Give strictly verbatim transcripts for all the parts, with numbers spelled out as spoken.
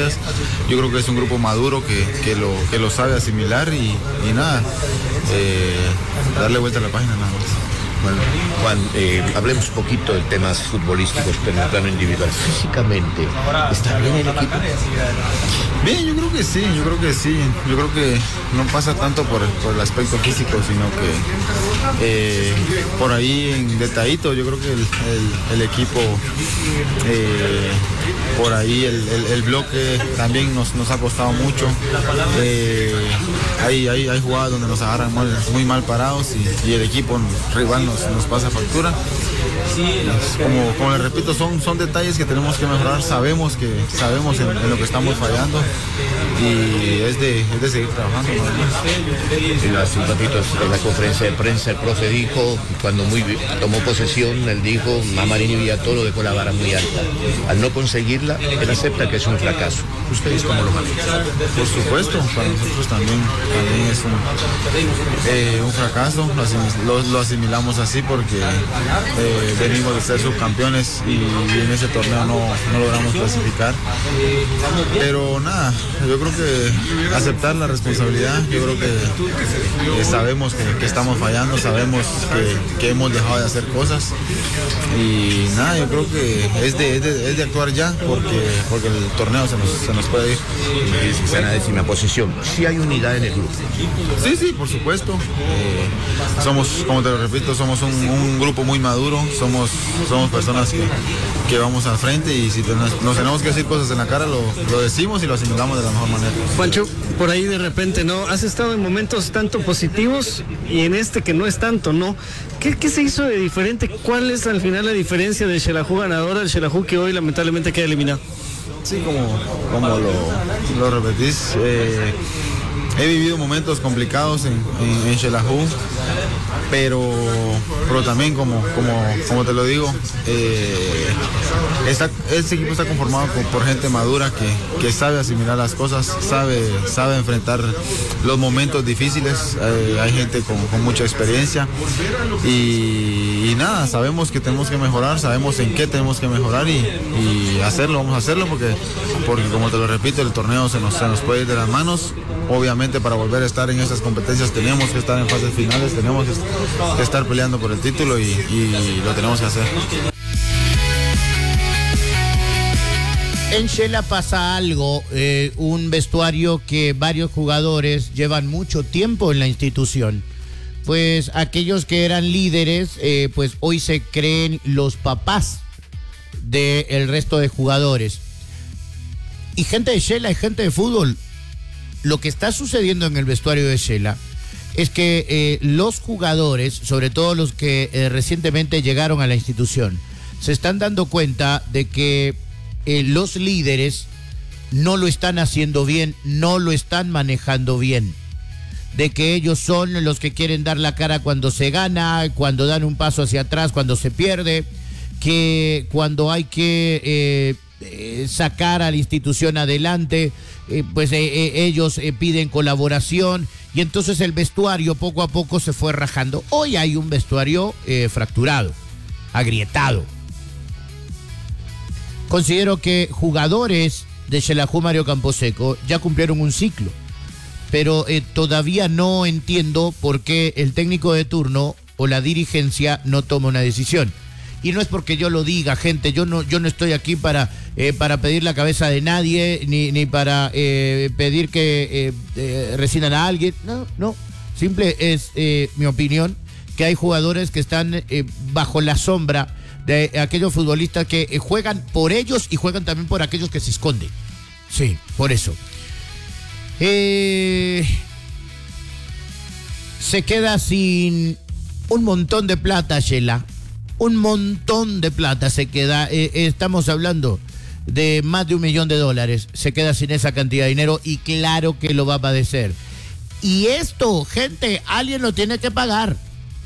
eliminatorias. Yo creo que es un grupo maduro que, que, lo, que lo sabe asimilar y, y nada, eh, darle vuelta a la página nada más. Bueno, Juan, eh, hablemos un poquito de temas futbolísticos, pero en el plano individual. Físicamente, ¿está bien el equipo? Bien, yo creo que sí, yo creo que sí. Yo creo que no pasa tanto por, por el aspecto físico, sino que eh, por ahí en detallito, yo creo que el, el, el equipo, eh, por ahí el, el, el bloque también nos, nos ha costado mucho. Eh, hay, hay, hay jugadas donde nos agarran mal, muy mal parados y, y el equipo rival nos, nos pasa factura. Como, como les repito, son, son detalles que tenemos que mejorar. Sabemos que sabemos en, en lo que estamos fallando y es de, es de seguir trabajando. ¿No? Hace un ratito en la conferencia de prensa el profe dijo, cuando muy, tomó posesión, él dijo, a Marini Villatoro dejó la vara muy alta. Al no conseguirla, él acepta que es un fracaso. ¿Ustedes cómo lo manejan? Por supuesto, para nosotros también, también es un, eh, un fracaso. Lo, asim, lo, lo asimilamos así porque eh, venimos de ser subcampeones y, y en ese torneo no, no logramos clasificar. Pero nada, yo creo que aceptar la responsabilidad, yo creo que eh, sabemos que, que estamos fallando, sabemos que, que hemos dejado de hacer cosas y nada, yo creo que es de, es de, es de actuar ya porque, porque el torneo se nos, se nos puede ir. Es la décima posición. ¿Sí hay unidad en el grupo? Sí, sí, por supuesto. Eh, somos, como te lo repito, somos un, un grupo muy maduro, somos, somos personas que, que vamos al frente y si nos, nos tenemos que decir cosas en la cara, lo, lo decimos y lo asimilamos de la mejor manera. Juancho, por ahí de repente, ¿no? Has estado en momentos tanto positivos y en este que no es tanto, ¿no? ¿Qué, qué se hizo de diferente? ¿Cuál es al final la diferencia del Xelajú ganador al Xelajú que hoy lamentablemente queda eliminado? Sí, como, como lo, lo repetís, eh, he vivido momentos complicados en, en, en Xelajú, pero, pero también como, como, como te lo digo, eh, esta, este equipo está conformado por, por gente madura que, que sabe asimilar las cosas, sabe, sabe enfrentar los momentos difíciles, eh, hay gente con, con mucha experiencia y, y nada, sabemos que tenemos que mejorar, sabemos en qué tenemos que mejorar y, y hacerlo, vamos a hacerlo porque, porque como te lo repito, el torneo se nos, se nos puede ir de las manos. Obviamente para volver a estar en estas competencias tenemos que estar en fases finales, tenemos que estar peleando por el título y, y lo tenemos que hacer. En Xela pasa algo, eh, un vestuario que varios jugadores llevan mucho tiempo en la institución. Pues aquellos que eran líderes, eh, pues hoy se creen los papás del resto de jugadores. Y gente de Xela y gente de fútbol. Lo que está sucediendo en el vestuario de Xela es que eh, los jugadores, sobre todo los que eh, recientemente llegaron a la institución, se están dando cuenta de que eh, los líderes no lo están haciendo bien, no lo están manejando bien. De que ellos son los que quieren dar la cara cuando se gana, cuando dan un paso hacia atrás, cuando se pierde, que cuando hay que eh, eh, sacar a la institución adelante, eh, pues eh, eh, ellos eh, piden colaboración y entonces el vestuario poco a poco se fue rajando. Hoy hay un vestuario eh, fracturado, agrietado. Considero que jugadores de Xelajú Mario Camposeco ya cumplieron un ciclo. Pero eh, todavía no entiendo por qué el técnico de turno o la dirigencia no toma una decisión. Y no es porque yo lo diga, gente, yo no, yo no estoy aquí para, eh, para pedir la cabeza de nadie, ni, ni para eh, pedir que eh, eh, rescindan a alguien. No, no, simple es eh, mi opinión, que hay jugadores que están eh, bajo la sombra de aquellos futbolistas que eh, juegan por ellos y juegan también por aquellos que se esconden. Sí, por eso. Eh, se queda sin un montón de plata, Xela. Un montón de plata se queda. Eh, estamos hablando de más de un millón de dólares. Se queda sin esa cantidad de dinero y claro que lo va a padecer. Y esto, gente, alguien lo tiene que pagar.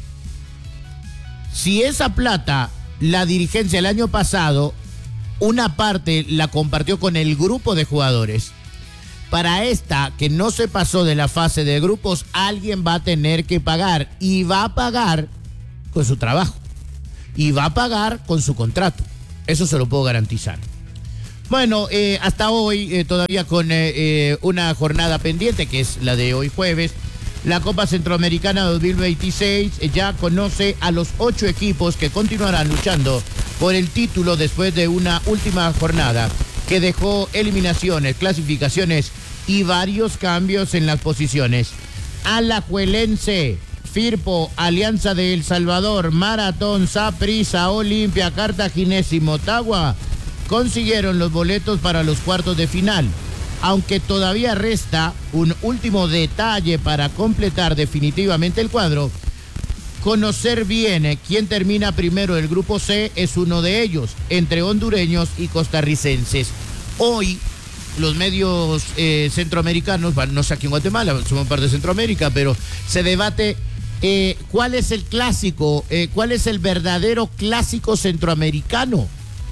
Si esa plata, la dirigencia el año pasado, una parte la compartió con el grupo de jugadores. Para esta, que no se pasó de la fase de grupos, alguien va a tener que pagar. Y va a pagar con su trabajo. Y va a pagar con su contrato. Eso se lo puedo garantizar. Bueno, eh, hasta hoy, eh, todavía con eh, eh, una jornada pendiente, que es la de hoy jueves, la Copa Centroamericana dos mil veintiséis eh, ya conoce a los ocho equipos que continuarán luchando por el título después de una última jornada que dejó eliminaciones, clasificaciones y varios cambios en las posiciones. Alajuelense, Firpo, Alianza de El Salvador, Maratón, Saprissa, Olimpia, Cartaginés y Motagua consiguieron los boletos para los cuartos de final, aunque todavía resta un último detalle para completar definitivamente el cuadro. Conocer bien quién termina primero del grupo C es uno de ellos, entre hondureños y costarricenses. Hoy los medios eh, centroamericanos, bueno, no sé aquí en Guatemala, somos parte de Centroamérica, pero se debate eh, cuál es el clásico, eh, cuál es el verdadero clásico centroamericano.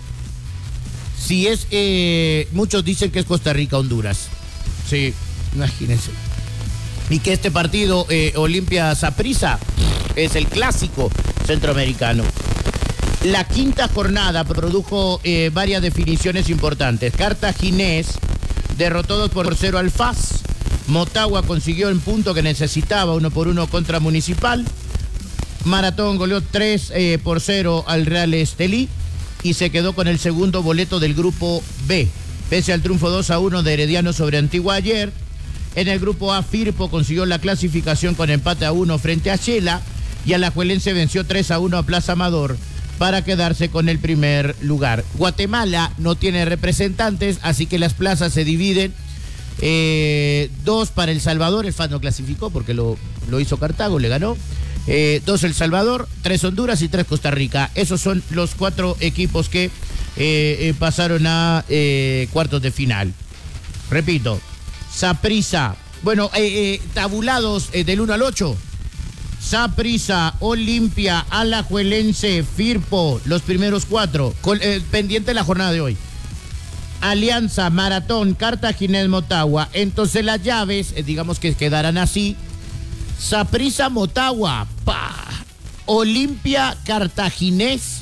Si es, eh, muchos dicen que es Costa Rica-Honduras. Sí, imagínense. Y que este partido, eh, Olimpia-Saprissa, es el clásico centroamericano. La quinta jornada produjo eh, varias definiciones importantes. Cartaginés derrotó dos por cero al F A S. Motagua consiguió el punto que necesitaba, uno por uno contra Municipal. Maratón goleó tres eh, por cero al Real Estelí y se quedó con el segundo boleto del grupo B, pese al triunfo dos a uno de Herediano sobre Antigua ayer. En el grupo A, Firpo consiguió la clasificación con empate a uno frente a Shela y Alajuelense venció tres a uno a Plaza Amador para quedarse con el primer lugar. Guatemala no tiene representantes, así que las plazas se dividen. Eh, dos para El Salvador, el F A S no clasificó porque lo, lo hizo Cartago, le ganó. Eh, dos El Salvador, tres Honduras y tres Costa Rica. Esos son los cuatro equipos que eh, eh, pasaron a eh, cuartos de final. Repito, Saprissa, bueno, eh, eh, tabulados eh, del uno al ocho. Saprissa, Olimpia, Alajuelense, Firpo, los primeros cuatro, con, eh, pendiente la jornada de hoy. Alianza, Maratón, Cartaginés, Motagua. Entonces las llaves, eh, digamos que quedarán así. Saprissa, Motagua, pa. Olimpia, Cartaginés,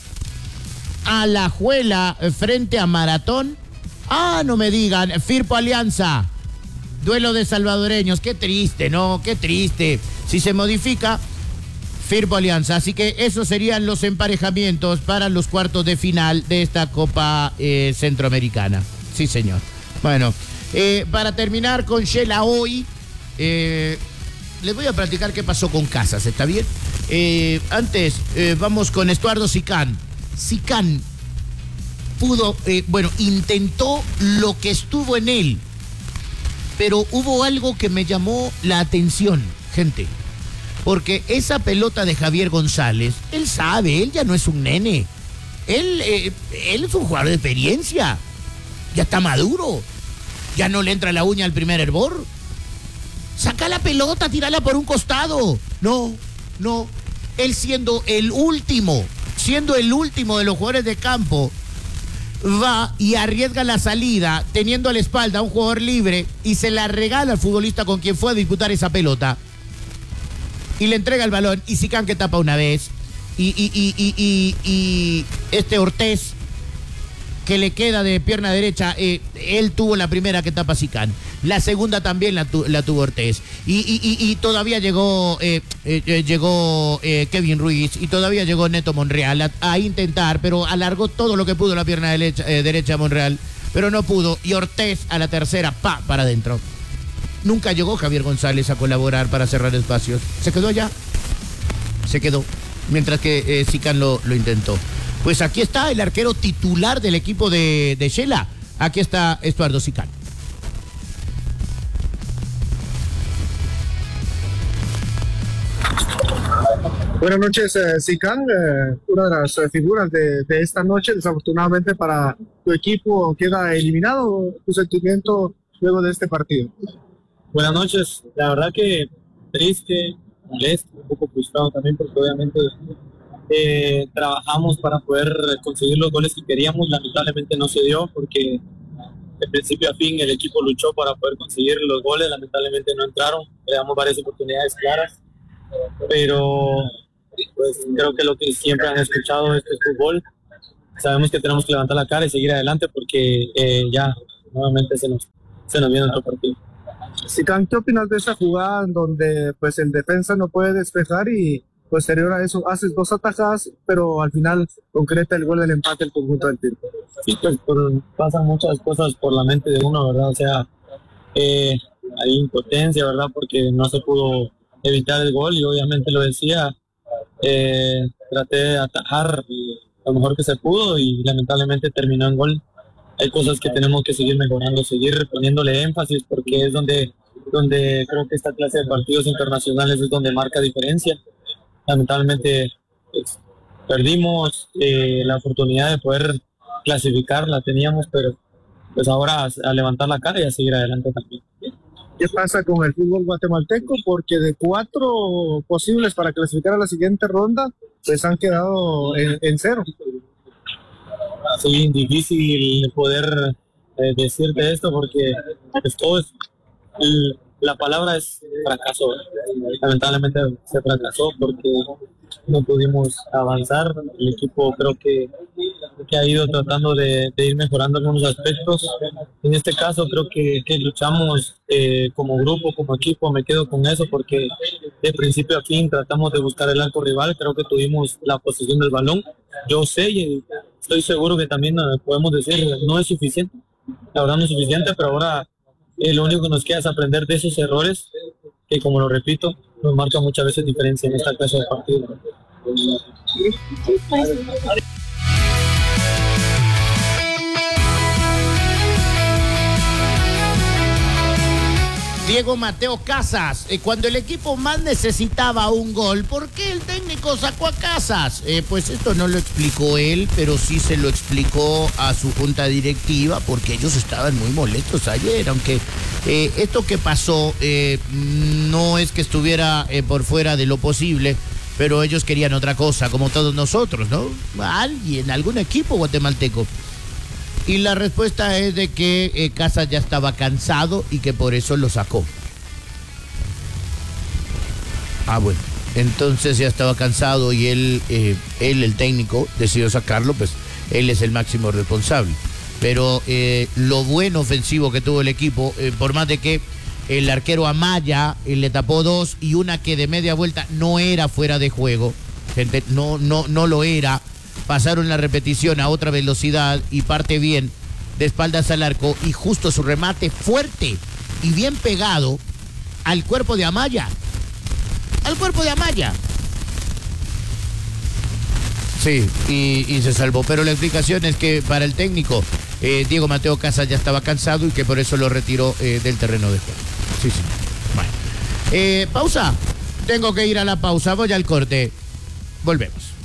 Alajuela frente a Maratón. Ah, no me digan, Firpo, Alianza. Duelo de salvadoreños, qué triste, ¿no? Qué triste. Si se modifica, Firpo, Alianza. Así que esos serían los emparejamientos para los cuartos de final de esta Copa eh, Centroamericana. Sí, señor. Bueno, eh, para terminar con Shela hoy, eh, les voy a platicar qué pasó con Casas, ¿está bien? Eh, antes, eh, vamos con Estuardo Sicán. Sicán pudo, eh, bueno, intentó lo que estuvo en él, pero hubo algo que me llamó la atención, gente. Porque esa pelota de Javier González, él sabe, él ya no es un nene. Él, eh, él es un jugador de experiencia. Ya está maduro. Ya no le entra la uña al primer hervor. Saca la pelota, tírala por un costado. No, no. Él siendo el último, siendo el último de los jugadores de campo, va y arriesga la salida, teniendo a la espalda a un jugador libre y se la regala al futbolista con quien fue a disputar esa pelota. Y le entrega el balón y Sicán que tapa una vez. Y, y, y, y, y, y este Ortiz que le queda de pierna derecha, eh, él tuvo la primera que tapa Sicán. La segunda también la, tu, la tuvo Ortiz. Y, y, y, y todavía llegó, eh, eh, llegó eh, Kevin Ruiz y todavía llegó Neto Monreal a, a intentar, pero alargó todo lo que pudo la pierna derecha, eh, derecha a Monreal, pero no pudo. Y Ortiz a la tercera, pa, para adentro. Nunca llegó Javier González a colaborar para cerrar espacios. Se quedó allá. Se quedó. Mientras que eh, Sicán lo, lo intentó. Pues aquí está el arquero titular del equipo de, de Shela. Aquí está Estuardo Sicán. Buenas noches, eh, Sicán, eh, una de las eh, figuras de, de esta noche. Desafortunadamente para tu equipo queda eliminado. ¿Tu sentimiento luego de este partido? Buenas noches, la verdad que triste, molesto, un poco frustrado también porque obviamente eh, trabajamos para poder conseguir los goles que queríamos. Lamentablemente no se dio porque de principio a fin el equipo luchó para poder conseguir los goles, lamentablemente no entraron, le damos varias oportunidades claras, pero pues creo que lo que siempre han escuchado, esto es fútbol, sabemos que tenemos que levantar la cara y seguir adelante porque eh, ya nuevamente se nos, se nos viene otro partido. Sicán, ¿qué opinas de esa jugada en donde pues el defensa no puede despejar y posterior a eso haces dos atajadas, pero al final concreta el gol del empate el conjunto del Tigre? Sí, pues por, pasan muchas cosas por la mente de uno, ¿verdad? O sea, eh, hay impotencia, ¿verdad? Porque no se pudo evitar el gol y obviamente lo decía, eh, traté de atajar lo mejor que se pudo y lamentablemente terminó en gol. Hay cosas que tenemos que seguir mejorando, seguir poniéndole énfasis porque es donde, donde creo que esta clase de partidos internacionales es donde marca diferencia. Lamentablemente pues, perdimos eh, la oportunidad de poder clasificar, la teníamos, pero pues ahora a, a levantar la cara y a seguir adelante también. ¿Qué pasa con el fútbol guatemalteco? Porque de cuatro posibles para clasificar a la siguiente ronda, pues han quedado en, en cero. Sí, difícil poder eh, decirte esto porque pues, todo es, el, la palabra es fracaso. Lamentablemente se fracasó porque no pudimos avanzar. El equipo creo que, que ha ido tratando de, de ir mejorando algunos aspectos. En este caso creo que, que luchamos eh, como grupo, como equipo, me quedo con eso porque de principio a fin tratamos de buscar el arco rival. Creo que tuvimos la posesión del balón. Yo sé y estoy seguro que también podemos decir no es suficiente, la verdad no es suficiente, pero ahora eh, lo único que nos queda es aprender de esos errores que, como lo repito, nos marca muchas veces diferencia en esta clase de partido. Diego Mateo Casas, eh, cuando el equipo más necesitaba un gol, ¿por qué el técnico sacó a Casas? Eh, pues esto no lo explicó él, pero sí se lo explicó a su junta directiva, porque ellos estaban muy molestos ayer, aunque eh, esto que pasó eh, no es que estuviera eh, por fuera de lo posible, pero ellos querían otra cosa, como todos nosotros, ¿no? Alguien, algún equipo guatemalteco. Y la respuesta es de que eh, Casas ya estaba cansado y que por eso lo sacó. Ah, bueno. Entonces ya estaba cansado y él, eh, él el técnico, decidió sacarlo, pues él es el máximo responsable. Pero eh, lo bueno ofensivo que tuvo el equipo, eh, por más de que el arquero Amaya eh, le tapó dos y una que de media vuelta no era fuera de juego, gente, no, no, no lo era. Pasaron la repetición a otra velocidad y parte bien de espaldas al arco y justo su remate fuerte y bien pegado al cuerpo de Amaya. Al cuerpo de Amaya. Sí, y, y se salvó. Pero la explicación es que para el técnico, eh, Diego Mateo Casas ya estaba cansado y que por eso lo retiró eh, del terreno de juego. Sí, sí. Bueno. Eh, pausa. Tengo que ir a la pausa. Voy al corte. Volvemos.